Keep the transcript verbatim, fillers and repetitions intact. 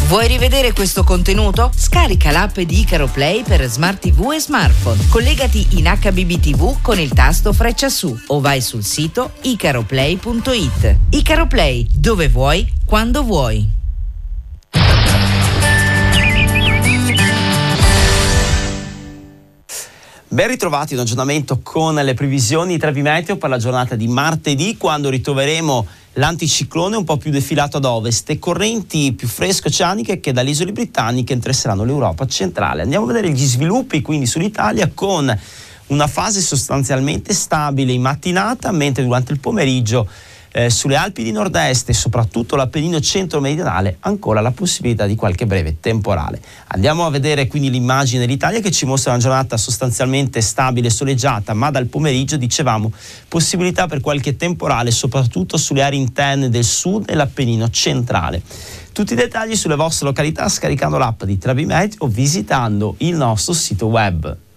Vuoi rivedere questo contenuto? Scarica l'app di Icaro Play per Smart tivù e smartphone. Collegati in acca bi bi tivù con il tasto freccia su o vai sul sito icaroplay punto it. Icaro Play, dove vuoi, quando vuoi. Ben ritrovati, un aggiornamento con le previsioni Trevi Meteo per la giornata di martedì, quando ritroveremo l'anticiclone un po' più defilato ad ovest e correnti più fresche oceaniche che dalle isole britanniche interesseranno l'Europa centrale. Andiamo a vedere gli sviluppi quindi sull'Italia, con una fase sostanzialmente stabile in mattinata, mentre durante il pomeriggio Eh, sulle Alpi di Nord-Est e soprattutto l'Appennino centro-meridionale ancora la possibilità di qualche breve temporale. Andiamo a vedere quindi l'immagine dell'Italia, che ci mostra una giornata sostanzialmente stabile e soleggiata, ma dal pomeriggio, dicevamo, possibilità per qualche temporale soprattutto sulle aree interne del sud e l'Appennino centrale. Tutti i dettagli sulle vostre località scaricando l'app di Trevi Meteo o visitando il nostro sito web.